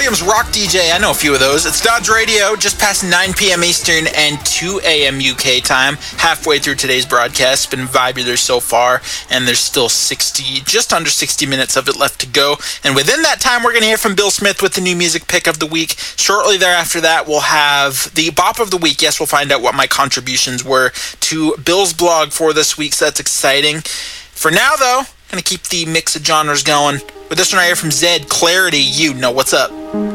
Williams Rock DJ. I know a few of those. It's Dodge Radio, just past 9 p.m. Eastern and 2 a.m. UK time. Halfway through today's broadcast. It's been vibular so far, and there's still just under 60 minutes of it left to go. And within that time, we're going to hear from Bill Smith with the new music pick of the week. Shortly thereafter that, we'll have the bop of the week. Yes, we'll find out what my contributions were to Bill's blog for this week, so that's exciting. For now, though, I'm going to keep the mix of genres going. With this one right here from Zed, Clarity, You Know What's Up.